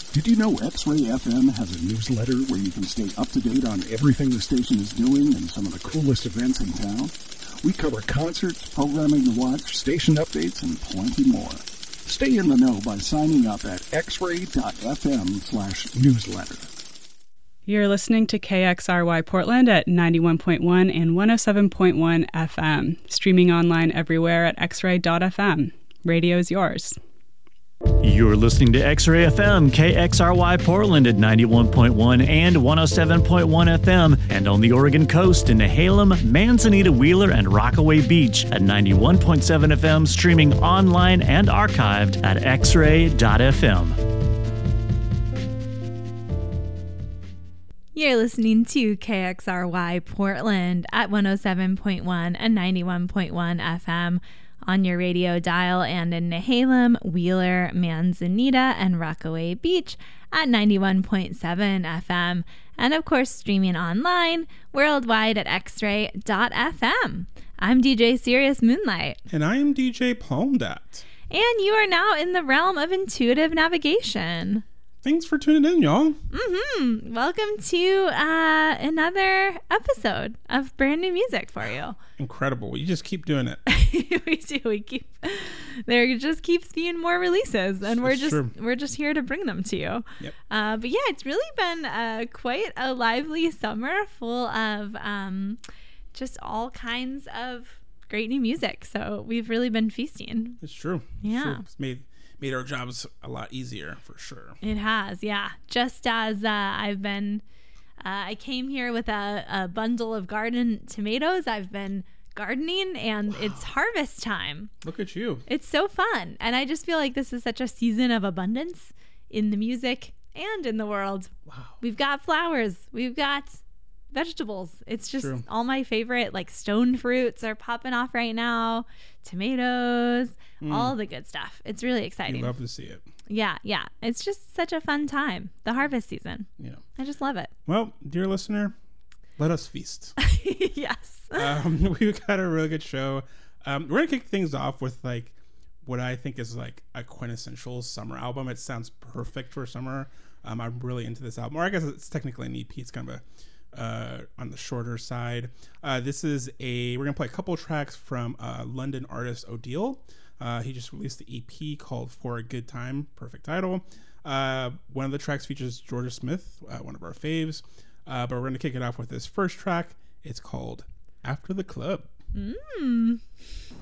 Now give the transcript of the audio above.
Did you know X-Ray FM has a newsletter where you can stay up to date on everything the station is doing and some of the coolest events in town? We cover concerts, programming to watch, station updates, and plenty more. Stay in the know by signing up at xray.fm/newsletter. You're listening to KXRY Portland at 91.1 and 107.1 FM, streaming online everywhere at xray.fm. Radio's yours. You're listening to X-Ray FM, KXRY Portland at 91.1 and 107.1 FM, and on the Oregon coast in Nehalem, Manzanita, Wheeler, and Rockaway Beach at 91.7 FM, streaming online and archived at xray.fm. You're listening to KXRY Portland at 107.1 and 91.1 FM. On your radio dial and in Nehalem, Wheeler, Manzanita, and Rockaway Beach at 91.7 FM. And of course, streaming online worldwide at xray.fm. I'm DJ Sirius Moonlight. And I am DJ Palmdat. And you are now in the realm of intuitive navigation. Thanks for tuning in, y'all. Welcome to another episode of brand new music for you. Incredible. You just keep doing it. We do. There just keeps being more releases, and we're just here to bring them to you. Yep. But yeah, it's really been quite a lively summer, full of just all kinds of great new music. So we've really been feasting. It's true. Yeah. It's made our jobs a lot easier for sure. It has, yeah. Just as I've been, I came here with a bundle of garden tomatoes. I've been gardening, and It's harvest time. Look at you. It's so fun. And I just feel like this is such a season of abundance in the music and in the world. Wow. We've got flowers. We've got vegetables. It's just True. all my favorite, like stone fruits are popping off right now. Tomatoes, all the good stuff. It's really exciting. You love to see it. Yeah. It's just such a fun time. The harvest season. Yeah. I just love it. Well, dear listener, let us feast. Yes. We've got a really good show. We're going to kick things off with like what I think is like a quintessential summer album. It sounds perfect for summer. I'm really into this album. Or I guess it's technically an EP. It's kind of on the shorter side. We're gonna play a couple of tracks from London artist Odile. He just released the EP called For a Good Time, perfect title. One of the tracks features Georgia Smith, one of our faves, but we're gonna kick it off with this first track. It's called After the Club.